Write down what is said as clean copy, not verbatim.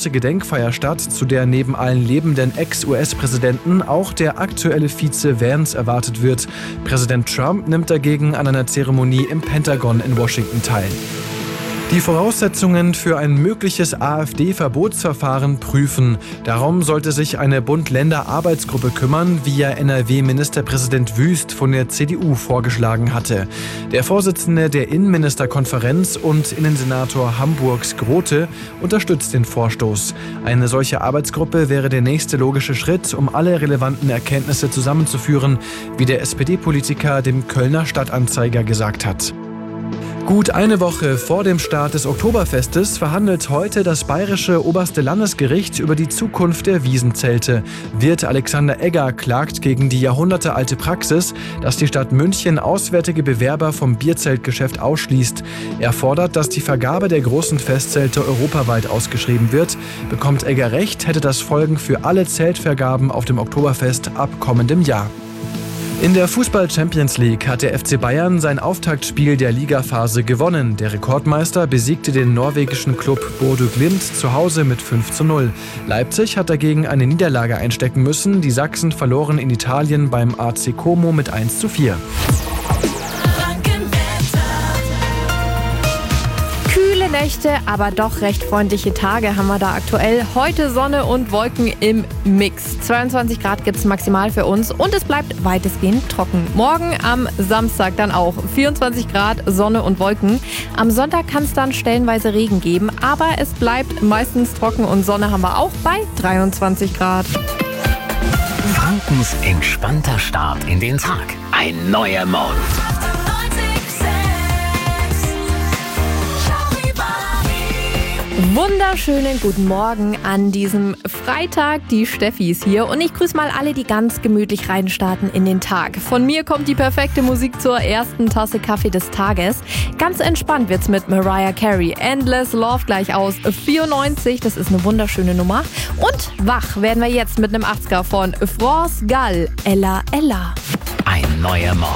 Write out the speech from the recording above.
große Gedenkfeier statt, zu der neben allen lebenden Ex-US-Präsidenten auch der aktuelle Vize Vance erwartet wird. Präsident Trump nimmt dagegen an einer Zeremonie im Pentagon in Washington teil. Die Voraussetzungen für ein mögliches AfD-Verbotsverfahren prüfen. Darum sollte sich eine Bund-Länder-Arbeitsgruppe kümmern, wie ja NRW-Ministerpräsident Wüst von der CDU vorgeschlagen hatte. Der Vorsitzende der Innenministerkonferenz und Innensenator Hamburgs Grote unterstützt den Vorstoß. Eine solche Arbeitsgruppe wäre der nächste logische Schritt, um alle relevanten Erkenntnisse zusammenzuführen, wie der SPD-Politiker dem Kölner Stadtanzeiger gesagt hat. Gut eine Woche vor dem Start des Oktoberfestes verhandelt heute das Bayerische Oberste Landesgericht über die Zukunft der Wiesenzelte. Wirt Alexander Egger klagt gegen die jahrhundertealte Praxis, dass die Stadt München auswärtige Bewerber vom Bierzeltgeschäft ausschließt. Er fordert, dass die Vergabe der großen Festzelte europaweit ausgeschrieben wird. Bekommt Egger recht, hätte das Folgen für alle Zeltvergaben auf dem Oktoberfest ab kommendem Jahr. In der Fußball-Champions League hat der FC Bayern sein Auftaktspiel der Ligaphase gewonnen. Der Rekordmeister besiegte den norwegischen Klub Bodø Glimt zu Hause mit 5:0. Leipzig hat dagegen eine Niederlage einstecken müssen. Die Sachsen verloren in Italien beim AC Como mit 1:4. Nächte, aber doch recht freundliche Tage haben wir da aktuell. Heute Sonne und Wolken im Mix. 22 Grad gibt es maximal für uns und es bleibt weitestgehend trocken. Morgen am Samstag dann auch 24 Grad, Sonne und Wolken. Am Sonntag kann es dann stellenweise Regen geben, aber es bleibt meistens trocken und Sonne haben wir auch bei 23 Grad. Frankens entspannter Start in den Tag. Ein neuer Morgen. Wunderschönen guten Morgen an diesem Freitag. Die Steffi ist hier und ich grüße mal alle, die ganz gemütlich reinstarten in den Tag. Von mir kommt die perfekte Musik zur ersten Tasse Kaffee des Tages. Ganz entspannt wird's mit Mariah Carey. Endless Love gleich aus 94, das ist eine wunderschöne Nummer. Und wach werden wir jetzt mit einem 80er von France Gall, Ella Ella. Ein neuer Morgen.